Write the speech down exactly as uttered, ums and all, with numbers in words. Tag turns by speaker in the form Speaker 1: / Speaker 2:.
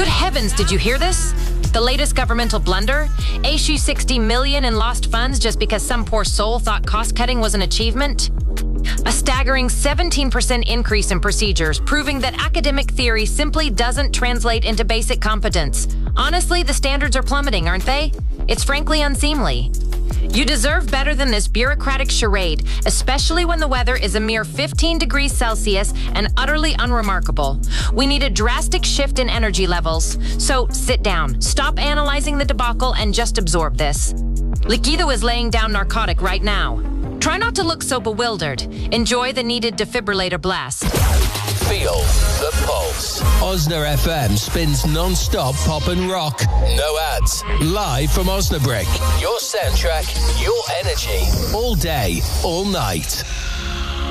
Speaker 1: Good heavens, did you hear this? The latest governmental blunder? Issue sixty million in lost funds just because some poor soul thought cost-cutting was an achievement? A staggering seventeen percent increase in procedures, proving that academic theory simply doesn't translate into basic competence. Honestly, the standards are plummeting, aren't they? It's frankly unseemly. You deserve better than this bureaucratic charade, especially when the weather is a mere fifteen degrees Celsius and utterly unremarkable. We need a drastic shift in energy levels. So sit down, stop analyzing the debacle, and just absorb this. Liquido is laying down narcotic right now. Try not to look so bewildered. Enjoy the needed defibrillator blast.
Speaker 2: Feel the pulse. Osna F M spins non-stop pop and rock. No ads. Live from Osnabrück. Your soundtrack, your energy. All day, all night.